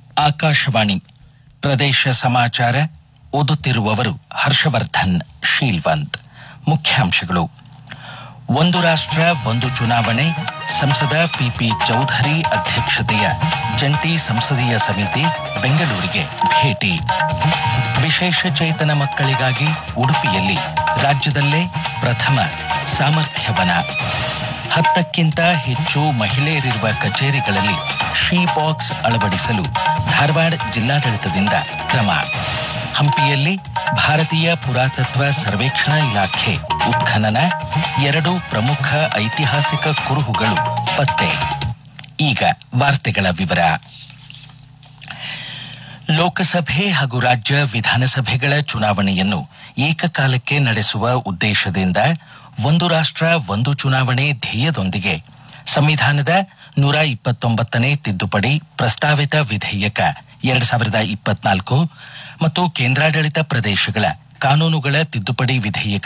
ಆಕಾಶವಾಣಿ ಪ್ರದೇಶ ಸಮಾಚಾರ ಓದುತ್ತಿರುವವರು ಹರ್ಷವರ್ಧನ್ ಶೀಲ್ವಂತ್. ಮುಖ್ಯಾಂಶಗಳು: ಒಂದು ರಾಷ್ಟ್ರ ಒಂದು ಚುನಾವಣೆ, ಸಂಸದ ಪಿಪಿ ಚೌಧರಿ ಅಧ್ಯಕ್ಷತೆಯ ಜಂಟಿ ಸಂಸದೀಯ ಸಮಿತಿ ಬೆಂಗಳೂರಿಗೆ ಭೇಟಿ. ವಿಶೇಷ ಚೇತನ ಮಕ್ಕಳಿಗಾಗಿ ಉಡುಪಿಯಲ್ಲಿ ರಾಜ್ಯದಲ್ಲೇ ಪ್ರಥಮ ಸಾಮರ್ಥ್ಯವನ. 10ಕ್ಕಿಂತ ಹೆಚ್ಚು ಮಹಿಳೆಯರಿರುವ ಕಚೇರಿಗಳಲ್ಲಿ ಶೀ ಬಾಕ್ಸ್ ಅಳವಡಿಸಲು ಧಾರವಾಡ ಜಿಲ್ಲಾಡಳಿತದಿಂದ ಕ್ರಮ. ಹಂಪಿಯಲ್ಲಿ ಭಾರತೀಯ ಪುರಾತತ್ವ ಸರ್ವೇಕ್ಷಣಾ ಇಲಾಖೆ ಉತ್ಖನನ, 2 ಪ್ರಮುಖ ಐತಿಹಾಸಿಕ ಕುರುಹುಗಳು ಪತ್ತೆ. ಈಗ ವಾರ್ತೆಗಳ ವಿವರ. ಲೋಕಸಭೆ ಹಾಗೂ ರಾಜ್ಯ ವಿಧಾನಸಭೆಗಳ ಚುನಾವಣೆಯನ್ನು ಏಕಕಾಲಕ್ಕೆ ನಡೆಸುವ ಉದ್ದೇಶದಿಂದ ಒಂದು ರಾಷ್ಟ್ರ ಒಂದು ಚುನಾವಣೆ ಧ್ಯೇಯದೊಂದಿಗೆ ಸಂವಿಧಾನದ 129ನೇ ತಿದ್ದುಪಡಿ ಪ್ರಸ್ತಾವಿತ ವಿಧೇಯಕ 2024 ಮತ್ತು ಕೇಂದ್ರಾಡಳಿತ ಪ್ರದೇಶಗಳ ಕಾನೂನುಗಳ ತಿದ್ದುಪಡಿ ವಿಧೇಯಕ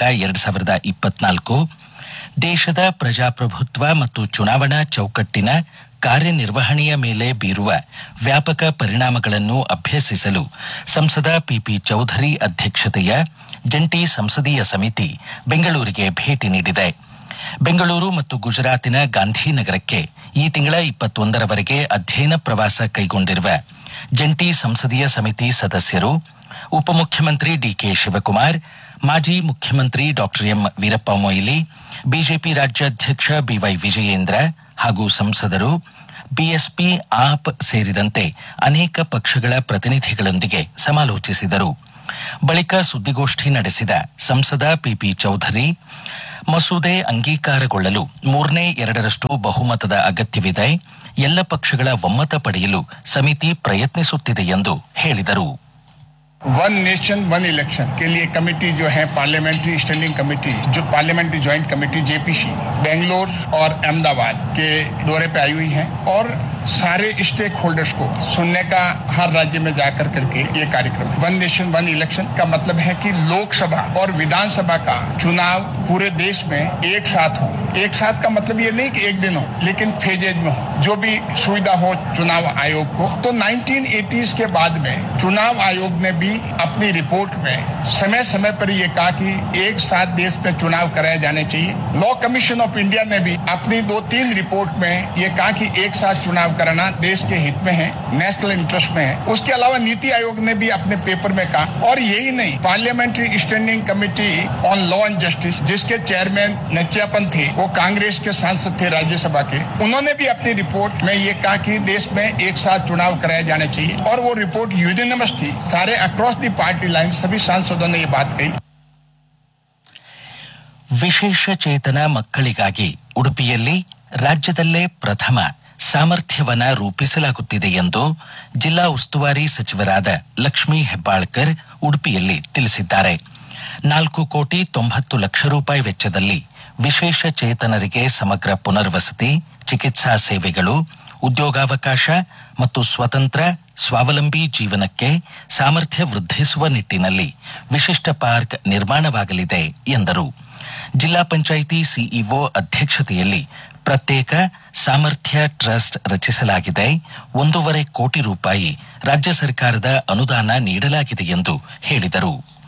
2024 ದೇಶದ ಪ್ರಜಾಪ್ರಭುತ್ವ ಮತ್ತು ಚುನಾವಣಾ ಚೌಕಟ್ಟಿನ ಕಾರ್ಯನಿರ್ವಹಣೆಯ ಮೇಲೆ ಬೀರುವ ವ್ಯಾಪಕ ಪರಿಣಾಮಗಳನ್ನು ಅಭ್ಯಸಿಸಲು ಸಂಸದ ಪಿಪಿ ಚೌಧರಿ ಅಧ್ಯಕ್ಷತೆಯ ಜಂಟಿ ಸಂಸದೀಯ ಸಮಿತಿ ಬೆಂಗಳೂರಿಗೆ ಭೇಟಿ ನೀಡಿದೆ. ಬೆಂಗಳೂರು ಮತ್ತು ಗುಜರಾತಿನ ಗಾಂಧಿನಗರಕ್ಕೆ ಈ ತಿಂಗಳ 21ರವರೆಗೆ ಅಧ್ಯಯನ ಪ್ರವಾಸ ಕೈಗೊಂಡಿರುವ ಜಂಟಿ ಸಂಸದೀಯ ಸಮಿತಿ ಸದಸ್ಯರು ಉಪಮುಖ್ಯಮಂತ್ರಿ ಡಿಕೆ ಶಿವಕುಮಾರ್, ಮಾಜಿ ಮುಖ್ಯಮಂತ್ರಿ ಡಾ ಎಂ ವೀರಪ್ಪ ಮೊಯ್ಲಿ, ಬಿಜೆಪಿ ರಾಜ್ಯಾಧ್ಯಕ್ಷ ಬಿವೈ ವಿಜಯೇಂದ್ರ ಹಾಗೂ ಸಂಸದರು, ಬಿಎಸ್ಪಿ, ಆಪ್ ಸೇರಿದಂತೆ ಅನೇಕ ಪಕ್ಷಗಳ ಪ್ರತಿನಿಧಿಗಳೊಂದಿಗೆ ಸಮಾಲೋಚಿಸಿದರು. ಬಳಿಕ ಸುದ್ದಿಗೋಷ್ಠಿ ನಡೆಸಿದ ಸಂಸದ ಪಿಪಿ ಚೌಧರಿ, ಮಸೂದೆ ಅಂಗೀಕಾರಗೊಳ್ಳಲು 3/2 ಬಹುಮತದ ಅಗತ್ಯವಿದೆ. ಎಲ್ಲ ಪಕ್ಷಗಳ ಒಮ್ಮತ ಪಡೆಯಲು ಸಮಿತಿ ಪ್ರಯತ್ನಿಸುತ್ತಿದೆ ಎಂದು ಹೇಳಿದರು. वन नेशन वन इलेक्शन के लिए कमेटी जो है पार्लियामेंट्री स्टैंडिंग कमेटी, जो parliamentary joint committee JPC Bangalore और अहमदाबाद के दौरे पे आई हुई है और सारे स्टेक होल्डर्स को सुनने का हर राज्य में जाकर करके ये कार्यक्रम. वन नेशन वन इलेक्शन का मतलब है कि लोकसभा और विधानसभा का चुनाव पूरे देश में एक साथ हो. एक साथ का मतलब ये नहीं कि एक दिन हो, लेकिन फेजेज में हो, जो भी सुविधा हो चुनाव आयोग को. तो 1980s के बाद में चुनाव आयोग ने भी अपनी रिपोर्ट में समय समय पर यह कहा कि एक साथ देश में चुनाव कराए जाने चाहिए. लॉ कमीशन ऑफ इंडिया ने भी अपनी 2-3 रिपोर्ट में यह कहा कि एक साथ चुनाव कराना देश के हित में है, नेशनल इंटरेस्ट में है. उसके अलावा नीति आयोग ने भी अपने पेपर में कहा. और यही नहीं, parliamentary standing committee on law and justice, जिसके चेयरमैन नचियापन थे, वो कांग्रेस के सांसद थे राज्यसभा के, उन्होंने भी अपनी रिपोर्ट में ये कहा कि देश में एक साथ चुनाव कराए जाने चाहिए. और वो रिपोर्ट यूनिनमस थी, सारे अक्रॉस दी पार्टी लाइन सभी सांसदों ने ये बात कही. ವಿಶೇಷ ಚೇತನ ಮಕ್ಕಳಿಗಾಗಿ ಉಡುಪಿಯಲ್ಲಿ ರಾಜ್ಯದಲ್ಲೇ ಪ್ರಥಮ ಸಾಮರ್ಥ್ಯವನ ರೂಪಿಸಲಾಗುತ್ತಿದೆ ಎಂದು ಜಿಲ್ಲಾ ಉಸ್ತುವಾರಿ ಸಚಿವರಾದ ಲಕ್ಷ್ಮೀ ಹೆಬ್ಬಾಳ್ಕರ್ ಉಡುಪಿಯಲ್ಲಿ ತಿಳಿಸಿದ್ದಾರೆ. 4,90,00,000 ರೂಪಾಯಿ ವೆಚ್ಚದಲ್ಲಿ ವಿಶೇಷ ಚೇತನರಿಗೆ ಸಮಗ್ರ ಪುನರ್ವಸತಿ, ಚಿಕಿತ್ಸಾ ಸೇವೆಗಳು, ಉದ್ಯೋಗಾವಕಾಶ ಮತ್ತು ಸ್ವತಂತ್ರ ಸ್ವಾವಲಂಬಿ ಜೀವನಕ್ಕೆ ಸಾಮರ್ಥ್ಯ ವೃದ್ಧಿಸುವ ನಿಟ್ಟಿನಲ್ಲಿ ವಿಶಿಷ್ಟ ಪಾರ್ಕ್ ನಿರ್ಮಾಣವಾಗಲಿದೆ ಎಂದರು. ಜಿಲ್ಲಾ ಪಂಚಾಯಿತಿ ಸಿಇಒ ಅಧ್ಯಕ್ಷತೆಯಲ್ಲಿ ಪ್ರತ್ಯೇಕ ಸಾಮರ್ಥ್ಯ ಟ್ರಸ್ಟ್ ರಚಿಸಲಾಗಿದೆ. 1.5 ಕೋಟಿ ರೂಪಾಯಿ ರಾಜ್ಯ ಸರ್ಕಾರದ ಅನುದಾನ ನೀಡಲಾಗಿದೆ ಎಂದು ಹೇಳಿದರು.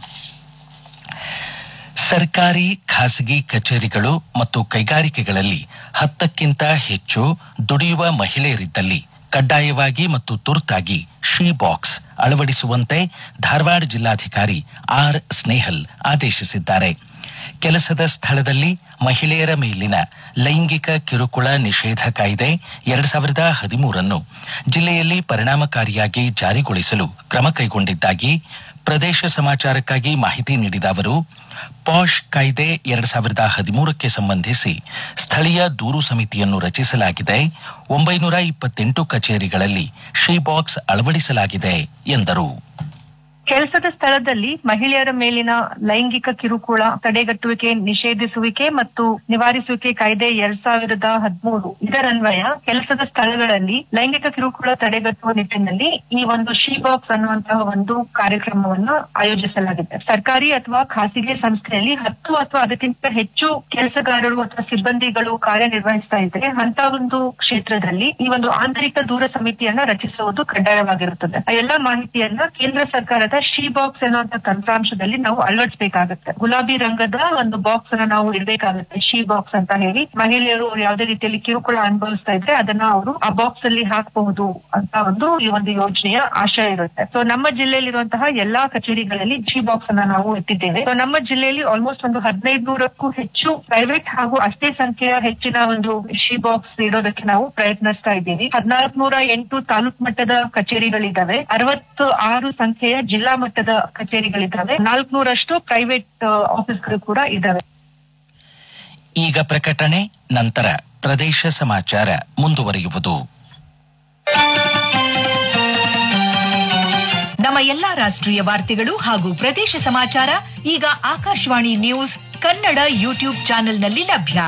ಸರ್ಕಾರಿ, ಖಾಸಗಿ ಕಚೇರಿಗಳು ಮತ್ತು ಕೈಗಾರಿಕೆಗಳಲ್ಲಿ 10ಕ್ಕಿಂತ ಹೆಚ್ಚು ದುಡಿಯುವ ಮಹಿಳೆಯರಿದ್ದಲ್ಲಿ ಕಡ್ಡಾಯವಾಗಿ ಮತ್ತು ತುರ್ತಾಗಿ ಶೀ ಬಾಕ್ಸ್ ಅಳವಡಿಸುವಂತೆ ಧಾರವಾಡ ಜಿಲ್ಲಾಧಿಕಾರಿ ಆರ್ ಸ್ನೇಹಲ್ ಆದೇಶಿಸಿದ್ದಾರೆ. ಕೆಲಸದ ಸ್ಥಳದಲ್ಲಿ ಮಹಿಳೆಯರ ಮೇಲಿನ ಲೈಂಗಿಕ ಕಿರುಕುಳ ನಿಷೇಧ ಕಾಯ್ದೆ 2013 ಜಿಲ್ಲೆಯಲ್ಲಿ ಪರಿಣಾಮಕಾರಿಯಾಗಿ ಜಾರಿಗೊಳಿಸಲು ಕ್ರಮ ಕೈಗೊಂಡಿದ್ದಾಗಿ ಪ್ರದೇಶ ಸಮಾಚಾರಕ್ಕಾಗಿ ಮಾಹಿತಿ ನೀಡಿದ ಅವರು, ಪಾಶ್ ಕಾಯ್ದೆ 2013ಕ್ಕೆ ಸಂಬಂಧಿಸಿ ಸ್ಥಳೀಯ ದೂರು ಸಮಿತಿಯನ್ನು ರಚಿಸಲಾಗಿದೆ. 928 ಕಚೇರಿಗಳಲ್ಲಿ ಶೀ ಬಾಕ್ಸ್ ಅಳವಡಿಸಲಾಗಿದೆ ಎಂದರು. ಕೆಲಸದ ಸ್ಥಳದಲ್ಲಿ ಮಹಿಳೆಯರ ಮೇಲಿನ ಲೈಂಗಿಕ ಕಿರುಕುಳ ತಡೆಗಟ್ಟುವಿಕೆ, ನಿಷೇಧಿಸುವಿಕೆ ಮತ್ತು ನಿವಾರಿಸುವಿಕೆ ಕಾಯ್ದೆ 2013 ಇದರನ್ವಯ ಕೆಲಸದ ಸ್ಥಳಗಳಲ್ಲಿ ಲೈಂಗಿಕ ಕಿರುಕುಳ ತಡೆಗಟ್ಟುವ ನಿಟ್ಟಿನಲ್ಲಿ ಈ ಒಂದು ಶಿ ಬಾಕ್ಸ್ ಅನ್ನುವಂತಹ ಒಂದು ಕಾರ್ಯಕ್ರಮವನ್ನು ಆಯೋಜಿಸಲಾಗಿದೆ. ಸರ್ಕಾರಿ ಅಥವಾ ಖಾಸಗಿ ಸಂಸ್ಥೆಯಲ್ಲಿ 10 ಅಥವಾ ಅದಕ್ಕಿಂತ ಹೆಚ್ಚು ಕೆಲಸಗಾರರು ಅಥವಾ ಸಿಬ್ಬಂದಿಗಳು ಕಾರ್ಯನಿರ್ವಹಿಸ್ತಾ ಇದ್ರೆ ಅಂತ ಒಂದು ಕ್ಷೇತ್ರದಲ್ಲಿ ಈ ಒಂದು ಆಂತರಿಕ ದೂರ ಸಮಿತಿಯನ್ನ ರಚಿಸುವುದು ಕಡ್ಡಾಯವಾಗಿರುತ್ತದೆ. ಆ ಎಲ್ಲಾ ಮಾಹಿತಿಯನ್ನ ಕೇಂದ್ರ ಸರ್ಕಾರದ ಶಿ ಬಾಕ್ಸ್ ಎನ್ನುವಂತ ತಂತ್ರಾಂಶದಲ್ಲಿ ನಾವು ಅಳವಡಿಸಬೇಕಾಗುತ್ತೆ. ಗುಲಾಬಿ ರಂಗದ ಒಂದು ಬಾಕ್ಸ್ ಅನ್ನ ನಾವು ಇಡಬೇಕಾಗುತ್ತೆ, ಶಿ ಬಾಕ್ಸ್ ಅಂತ ಹೇಳಿ. ಮಹಿಳೆಯರು ಯಾವುದೇ ರೀತಿಯಲ್ಲಿ ಕಿರುಕುಳ ಅನುಭವಿಸ್ತಾ ಇದ್ರೆ ಅದನ್ನ ಅವರು ಆ ಬಾಕ್ಸ್ ಅಲ್ಲಿ ಹಾಕಬಹುದು ಅಂತ ಈ ಒಂದು ಯೋಜನೆಯ ಆಶಯ ಇರುತ್ತೆ. ಸೊ ನಮ್ಮ ಜಿಲ್ಲೆಯಲ್ಲಿರುವಂತಹ ಎಲ್ಲಾ ಕಚೇರಿಗಳಲ್ಲಿ ಶಿ ಬಾಕ್ಸ್ ಅನ್ನ ನಾವು ಇಟ್ಟಿದ್ದೇವೆ. ಸೊ ನಮ್ಮ ಜಿಲ್ಲೆಯಲ್ಲಿ ಆಲ್ಮೋಸ್ಟ್ ಒಂದು 1500ಕ್ಕೂ ಹೆಚ್ಚು ಪ್ರೈವೇಟ್ ಹಾಗೂ ಅಷ್ಟೇ ಸಂಖ್ಯೆಯ ಹೆಚ್ಚಿನ ಒಂದು ಶಿ ಬಾಕ್ಸ್ ಇಡೋದಕ್ಕೆ ನಾವು ಪ್ರಯತ್ನಿಸ್ತಾ ಇದ್ದೀವಿ. 1408 ತಾಲೂಕು ಮಟ್ಟದ ಕಚೇರಿಗಳಿದ್ದಾವೆ, 66 ಸಂಖ್ಯೆಯ ಜಿಲ್ಲಾ ಮಟ್ಟದ ಕಚೇರಿಗಳಿದ್ದಾವೆ, 400ರಷ್ಟು ಪ್ರೈವೇಟ್ ಆಫೀಸ್ಗಳು ಕೂಡ ಇದ್ದಾವೆ. ಈಗ ಪ್ರಕಟಣೆ, ನಂತರ ಪ್ರದೇಶ ಸಮಾಚಾರ ಮುಂದುವರಿಯುವುದು. ನಮ್ಮ ಎಲ್ಲಾ ರಾಷ್ಟ್ರೀಯ ವಾರ್ತೆಗಳು ಹಾಗೂ ಪ್ರದೇಶ ಸಮಾಚಾರ ಈಗ ಆಕಾಶವಾಣಿ ನ್ಯೂಸ್ ಕನ್ನಡ ಯೂಟ್ಯೂಬ್ ಚಾನೆಲ್ನಲ್ಲಿ ಲಭ್ಯ.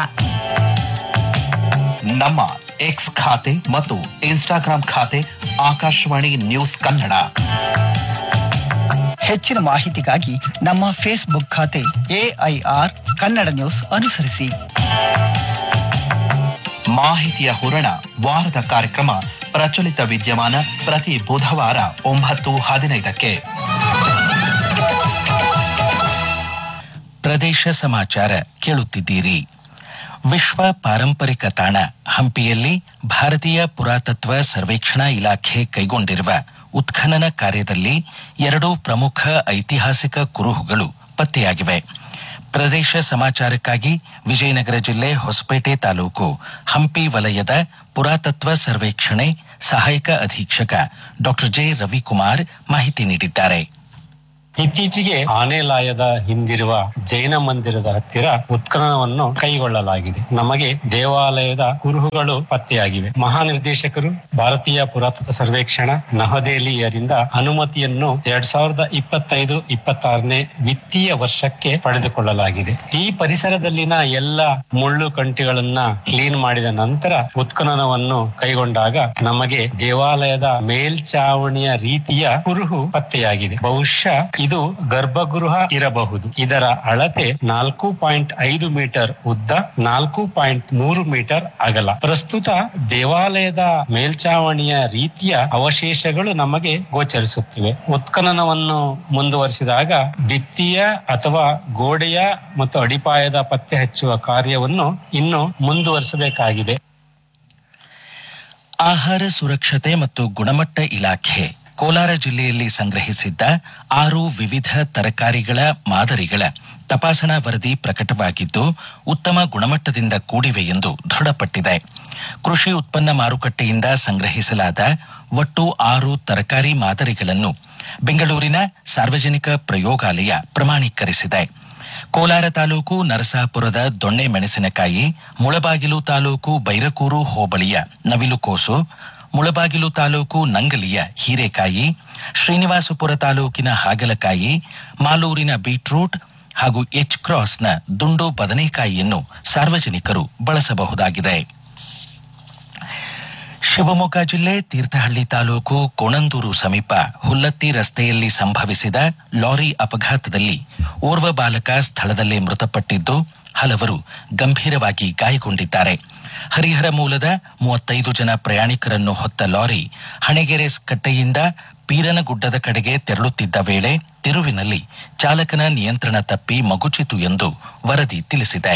ನಮ್ಮ ಎಕ್ಸ್ ಖಾತೆ ಮತ್ತು ಇನ್ಸ್ಟಾಗ್ರಾಂ ಖಾತೆ ಆಕಾಶವಾಣಿ ನ್ಯೂಸ್ ಕನ್ನಡ. ಹೆಚ್ಚಿನ ಮಾಹಿತಿಗಾಗಿ ನಮ್ಮ ಫೇಸ್ಬುಕ್ ಖಾತೆ AIR ಕನ್ನಡ ನ್ಯೂಸ್ ಅನುಸರಿಸಿ. ಮಾಹಿತಿಯ ಹೂರಣ ವಾರದ ಕಾರ್ಯಕ್ರಮ ಪ್ರಚಲಿತ ವಿದ್ಯಮಾನ ಪ್ರತಿ ಬುಧವಾರ 9:15ಕ್ಕೆ. ಪ್ರದೇಶ ಸಮಾಚಾರ ಕೇಳುತ್ತಿದ್ದೀರಿ. ವಿಶ್ವ ಪಾರಂಪರಿಕ ತಾಣ ಹಂಪಿಯಲ್ಲಿ ಭಾರತೀಯ ಪುರಾತತ್ವ ಸರ್ವೇಕ್ಷಣಾ ಇಲಾಖೆ ಕೈಗೊಂಡಿರುವ ಉತ್ಖನನ ಕಾರ್ಯದಲ್ಲಿ 2 ಪ್ರಮುಖ ಐತಿಹಾಸಿಕ ಕುರುಹುಗಳು ಪತ್ತೆಯಾಗಿವೆ. ಪ್ರದೇಶ ಸಮಾಚಾರಕ್ಕಾಗಿ ವಿಜಯನಗರ ಜಿಲ್ಲೆ ಹೊಸಪೇಟೆ ತಾಲೂಕು ಹಂಪಿ ವಲಯದ ಪುರಾತತ್ವ ಸರ್ವೇಕ್ಷಣೆ ಸಹಾಯಕ ಅಧೀಕ್ಷಕ ಡಾ ಜೆ ರವಿಕುಮಾರ್ ಮಾಹಿತಿ ನೀಡಿದ್ದಾರೆ. ಇತ್ತೀಚೆಗೆ ಆನೆಲಾಯದ ಹಿಂದಿರುವ ಜೈನ ಮಂದಿರದ ಹತ್ತಿರ ಉತ್ಖನನವನ್ನು ಕೈಗೊಳ್ಳಲಾಗಿದೆ. ನಮಗೆ ದೇವಾಲಯದ ಕುರುಹುಗಳು ಪತ್ತೆಯಾಗಿವೆ. ಮಹಾನಿರ್ದೇಶಕರು ಭಾರತೀಯ ಪುರಾತತ್ವ ಸರ್ವೇಕ್ಷಣಾ ನವದೆಹಲಿಯರಿಂದ ಅನುಮತಿಯನ್ನು 2025-26ನೇ ವಿತ್ತೀಯ ವರ್ಷಕ್ಕೆ ಪಡೆದುಕೊಳ್ಳಲಾಗಿದೆ. ಈ ಪರಿಸರದಲ್ಲಿನ ಎಲ್ಲ ಮುಳ್ಳು ಕಂಟಿಗಳನ್ನ ಕ್ಲೀನ್ ಮಾಡಿದ ನಂತರ ಉತ್ಖನನವನ್ನು ಕೈಗೊಂಡಾಗ ನಮಗೆ ದೇವಾಲಯದ ಮೇಲ್ಚಾವಣಿಯ ರೀತಿಯ ಕುರುಹು ಪತ್ತೆಯಾಗಿದೆ. ಬಹುಶಃ ಇದು ಗರ್ಭಗೃಹ ಇರಬಹುದು. ಇದರ ಅಳತೆ 4.5 ಮೀಟರ್ ಉದ್ದ, 4.3 ಮೀಟರ್ ಅಗಲ. ಪ್ರಸ್ತುತ ದೇವಾಲಯದ ಮೇಲ್ಚಾವಣಿಯ ರೀತಿಯ ಅವಶೇಷಗಳು ನಮಗೆ ಗೋಚರಿಸುತ್ತಿವೆ. ಉತ್ಖನನವನ್ನು ಮುಂದುವರಿಸಿದಾಗ ಭಿತ್ತಿಯ ಅಥವಾ ಗೋಡೆಯ ಮತ್ತು ಅಡಿಪಾಯದ ಪತ್ತೆ ಹಚ್ಚುವ ಕಾರ್ಯವನ್ನು ಇನ್ನು ಮುಂದುವರಿಸಬೇಕಾಗಿದೆ. ಆಹಾರ ಸುರಕ್ಷತೆ ಮತ್ತು ಗುಣಮಟ್ಟ ಇಲಾಖೆ ಕೋಲಾರ ಜಿಲ್ಲೆಯಲ್ಲಿ ಸಂಗ್ರಹಿಸಿದ್ದ 6 ವಿವಿಧ ತರಕಾರಿಗಳ ಮಾದರಿಗಳ ತಪಾಸಣಾ ವರದಿ ಪ್ರಕಟವಾಗಿದ್ದು ಉತ್ತಮ ಗುಣಮಟ್ಟದಿಂದ ಕೂಡಿವೆ ಎಂದು ದೃಢಪಟ್ಟಿದೆ. ಕೃಷಿ ಉತ್ಪನ್ನ ಮಾರುಕಟ್ಟೆಯಿಂದ ಸಂಗ್ರಹಿಸಲಾದ ಒಟ್ಟು 6 ತರಕಾರಿ ಮಾದರಿಗಳನ್ನು ಬೆಂಗಳೂರಿನ ಸಾರ್ವಜನಿಕ ಪ್ರಯೋಗಾಲಯ ಪ್ರಮಾಣೀಕರಿಸಿದೆ. ಕೋಲಾರ ತಾಲೂಕು ನರಸಾಪುರದ ದೊಣ್ಣೆ ಮೆಣಸಿನಕಾಯಿ, ಮುಳಬಾಗಿಲು ತಾಲೂಕು ಬೈರಕೂರು ಹೋಬಳಿಯ ನವಿಲುಕೋಸು, ಮುಳಬಾಗಿಲು ತಾಲೂಕು ನಂಗಲಿಯ ಹೀರೆಕಾಯಿ, ಶ್ರೀನಿವಾಸಪುರ ತಾಲೂಕಿನ ಹಾಗಲಕಾಯಿ, ಮಾಲೂರಿನ ಬೀಟ್ರೂಟ್ ಹಾಗೂ ಎಚ್ ಕ್ರಾಸ್ನ ದುಂಡು ಬದನೆಕಾಯಿಯನ್ನು ಸಾರ್ವಜನಿಕರು ಬಳಸಬಹುದಾಗಿದೆ. ಶಿವಮೊಗ್ಗ ಜಿಲ್ಲೆ ತೀರ್ಥಹಳ್ಳಿ ತಾಲೂಕು ಕೋಣಂದೂರು ಸಮೀಪ ಹುಲ್ಲತ್ತಿ ರಸ್ತೆಯಲ್ಲಿ ಸಂಭವಿಸಿದ ಲಾರಿ ಅಪಘಾತದಲ್ಲಿ ಓರ್ವ ಬಾಲಕ ಸ್ಥಳದಲ್ಲೇ ಮೃತಪಟ್ಟಿದ್ದು ಹಲವರು ಗಂಭೀರವಾಗಿ ಗಾಯಗೊಂಡಿದ್ದಾರೆ. ಹರಿಹರ ಮೂಲದ 35 ಜನ ಪ್ರಯಾಣಿಕರನ್ನು ಹೊತ್ತ ಲಾರಿ ಹಣೆಗೆರೆ ಕಟ್ಟೆಯಿಂದ ಪೀರನಗುಡ್ಡದ ಕಡೆಗೆ ತೆರಳುತ್ತಿದ್ದ ವೇಳೆ ತಿರುವಿನಲ್ಲಿ ಚಾಲಕನ ನಿಯಂತ್ರಣ ತಪ್ಪಿ ಮಗುಚಿತು ಎಂದು ವರದಿ ತಿಳಿಸಿದೆ.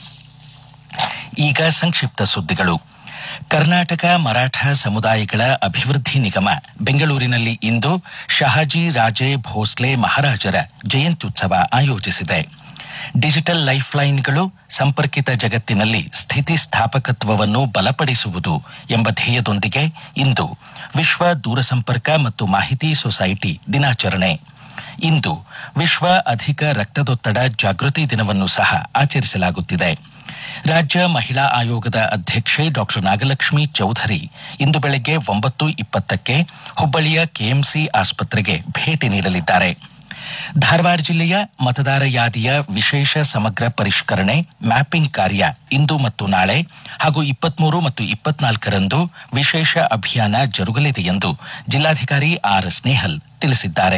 ಈಗ ಸಂಕ್ಷಿಪ್ತ ಸುದ್ದಿಗಳು. ಕರ್ನಾಟಕ ಮರಾಠ ಸಮುದಾಯಗಳ ಅಭಿವೃದ್ಧಿ ನಿಗಮ ಬೆಂಗಳೂರಿನಲ್ಲಿ ಇಂದು ಶಹಾಜಿ ರಾಜೇ ಭೋಸ್ಲೆ ಮಹಾರಾಜರ ಜಯಂತ್ಯುತ್ಸವ ಆಯೋಜಿಸಿದೆ. ಡಿಜಿಟಲ್ ಲೈಫ್ ಲೈನ್ಗಳು ಸಂಪರ್ಕಿತ ಜಗತ್ತಿನಲ್ಲಿ ಸ್ಥಿತಿಸ್ಥಾಪಕತ್ವವನ್ನು ಬಲಪಡಿಸುವುದು ಎಂಬ ಧ್ಯೇಯದೊಂದಿಗೆ ಇಂದು ವಿಶ್ವ ದೂರಸಂಪರ್ಕ ಮತ್ತು ಮಾಹಿತಿ ಸೊಸೈಟಿ ದಿನಾಚರಣೆ. ಇಂದು ವಿಶ್ವ ಅಧಿಕ ರಕ್ತದೊತ್ತಡ ಜಾಗೃತಿ ದಿನವನ್ನು ಸಹ ಆಚರಿಸಲಾಗುತ್ತಿದೆ. ರಾಜ್ಯ ಮಹಿಳಾ ಆಯೋಗದ ಅಧ್ಯಕ್ಷೆ ಡಾ ನಾಗಲಕ್ಷ್ಮಿ ಚೌಧರಿ ಇಂದು ಬೆಳಗ್ಗೆ 9:20ಕ್ಕೆ ಹುಬ್ಬಳ್ಳಿಯ ಕೆಎಂಸಿ ಆಸ್ಪತ್ರೆಗೆ ಭೇಟಿ ನೀಡಲಿದ್ದಾರೆ. ಧಾರವಾಡ ಜಿಲ್ಲೆಯ ಮತದಾರ ಯಾದಿಯ ವಿಶೇಷ ಸಮಗ್ರ ಪರಿಷ್ಕರಣೆ ಮ್ಯಾಪಿಂಗ್ ಕಾರ್ಯ ಇಂದು ಮತ್ತು ನಾಳೆ ಹಾಗೂ 23 ಮತ್ತು 24ರಂದು ವಿಶೇಷ ಅಭಿಯಾನ ಜರುಗಲಿದೆ ಎಂದು ಜಿಲ್ಲಾಧಿಕಾರಿ ಆರ್ ಸ್ನೇಹಲ್ ತಿಳಿಸಿದ್ದಾರೆ.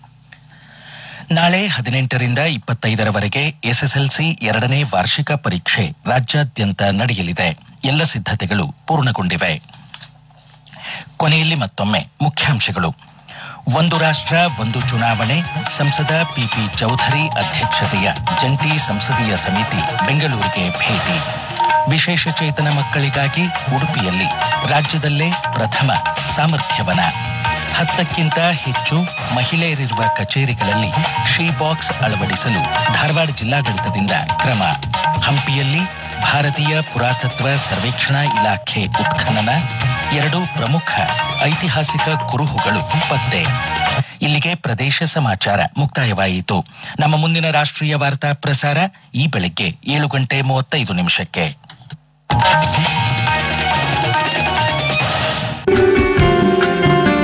ನಾಳೆ 18ರಿಂದ 25ರವರೆಗೆ ಎಸ್ಎಸ್ಎಲ್ಸಿ 2ನೇ ವಾರ್ಷಿಕ ಪರೀಕ್ಷೆ ರಾಜ್ಯಾದ್ಯಂತ ನಡೆಯಲಿದೆ. ಎಲ್ಲ ಸಿದ್ಧತೆಗಳು ಪೂರ್ಣಗೊಂಡಿವೆ. ಕೊನೆಯಲ್ಲಿ ಮತ್ತೊಮ್ಮೆ ಮುಖ್ಯಾಂಶಗಳು. ಒಂದು ರಾಷ್ಟ್ರ ಒಂದು ಚುನಾವಣೆ, ಸಂಸದ ಪಿಪಿ ಚೌಧರಿ ಅಧ್ಯಕ್ಷತೆಯ ಜಂಟಿ ಸಂಸದೀಯ ಸಮಿತಿ ಬೆಂಗಳೂರಿಗೆ ಭೇಟಿ. ವಿಶೇಷ ಚೇತನ ಮಕ್ಕಳಿಗಾಗಿ ಉಡುಪಿಯಲ್ಲಿ ರಾಜ್ಯದಲ್ಲೇ ಪ್ರಥಮ ಸಾಮರ್ಥ್ಯವನ. 10ಕ್ಕಿಂತ ಹೆಚ್ಚು ಮಹಿಳೆಯರಿರುವ ಕಚೇರಿಗಳಲ್ಲಿ ಶೀ ಬಾಕ್ಸ್ ಅಳವಡಿಸಲು ಧಾರವಾಡ ಜಿಲ್ಲಾಡಳಿತದಿಂದ ಕ್ರಮ. ಹಂಪಿಯಲ್ಲಿ ಭಾರತೀಯ ಪುರಾತತ್ವ ಸರ್ವೇಕ್ಷಣಾ ಇಲಾಖೆ ಉತ್ಖನನ, 2 ಪ್ರಮುಖ ಐತಿಹಾಸಿಕ ಕುರುಹುಗಳು ಪತ್ತೆ. ಇಲ್ಲಿಗೆ ಪ್ರದೇಶ ಸಮಾಚಾರ ಮುಕ್ತಾಯವಾಯಿತು. ನಮ್ಮ ಮುಂದಿನ ರಾಷ್ಟ್ರೀಯ ವಾರ್ತಾ ಪ್ರಸಾರ ಈ ಬೆಳಗ್ಗೆ 7:35.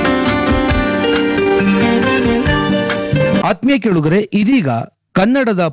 ಆತ್ಮೀಯ ಕೇಳುಗರೆ, ಇದೀಗ ಕನ್ನಡದ